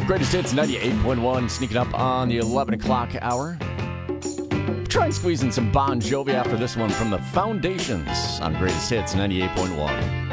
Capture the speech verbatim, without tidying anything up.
Greatest Hits ninety-eight point one, sneaking up on the eleven o'clock hour. Try and squeeze in some Bon Jovi after this one from the Foundations on Greatest Hits ninety-eight point one.